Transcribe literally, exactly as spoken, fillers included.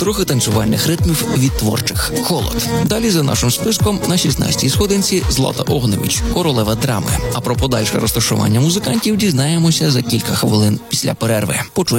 трохи танцювальних ритмів від творчих «Холод». Далі за нашим списком на шістнадцятій сходинці Злата Огневич, королева драми. А про подальше розташування музикантів дізнаємося за кілька хвилин після перерви. Почуємо.